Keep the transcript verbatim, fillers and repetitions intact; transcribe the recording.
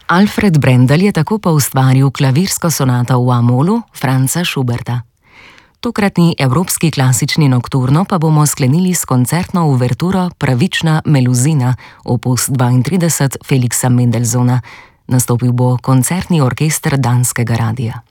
Alfred Brendel je tako poustvaril klavirsko sonato v A-molu Franza Schuberta. Tokratni evropski klasični nokturno pa bomo sklenili s koncertno uverturo Pravična meluzina, opus dvaintrideset Felixa Mendelssohna. Nastopil bo koncertni orkester Danskega radia.